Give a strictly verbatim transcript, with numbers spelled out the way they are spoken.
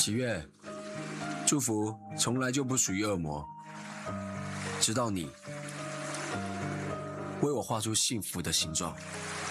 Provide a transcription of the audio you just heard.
喜悦，祝福从来就不属于恶魔，直到你为我画出幸福的形状。